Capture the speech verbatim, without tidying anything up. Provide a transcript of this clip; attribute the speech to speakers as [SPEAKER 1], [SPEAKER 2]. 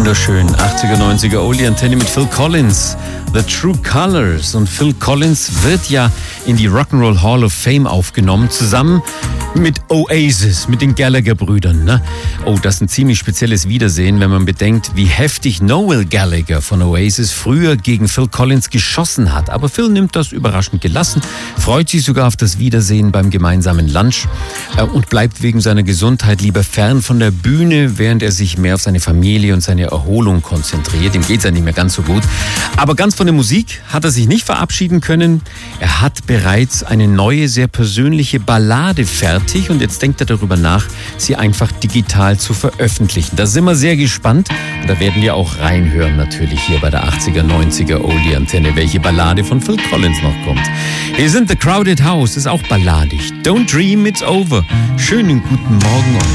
[SPEAKER 1] Wunderschön. achtziger, neunziger Oldie-Antenne mit Phil Collins. The True Colors. Und Phil Collins wird ja in die Rock'n'Roll Hall of Fame aufgenommen, zusammen mit Oasis, mit den Gallagher-Brüdern. Ne? Oh, das ist ein ziemlich spezielles Wiedersehen, wenn man bedenkt, wie heftig Noel Gallagher von Oasis früher gegen Phil Collins geschossen hat. Aber Phil nimmt das überraschend gelassen, freut sich sogar auf das Wiedersehen beim gemeinsamen Lunch äh, und bleibt wegen seiner Gesundheit lieber fern von der Bühne, während er sich mehr auf seine Familie und seine Erholung konzentriert. Ihm geht's ja nicht mehr ganz so gut. Aber ganz von der Musik hat er sich nicht verabschieden können. Er hat bereits eine neue, sehr persönliche Ballade fertig und jetzt denkt er darüber nach, sie einfach digital zu veröffentlichen. Da sind wir sehr gespannt und da werden wir auch reinhören natürlich hier bei der achtziger, neunziger Oldie-Antenne, welche Ballade von Phil Collins noch kommt. Wir sind The Crowded House, ist auch balladig. Don't dream it's over. Schönen guten Morgen euch.